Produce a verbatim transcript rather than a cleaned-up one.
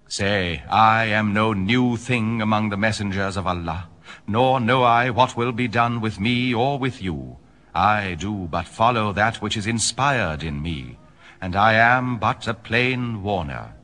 Say, I am no new thing among the messengers of Allah, nor know I what will be done with me or with you. I do but follow that which is inspired in me, and I am but a plain warner.